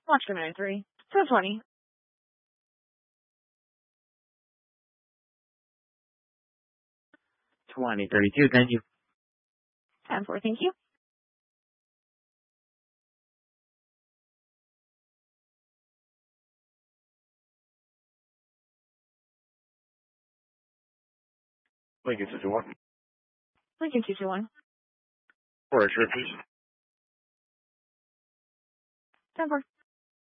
Launch Terminator 3. 420. 2032, thank you. 10-4, thank you. Lincoln 221. Lincoln 221. For X-ray, please. 10-4.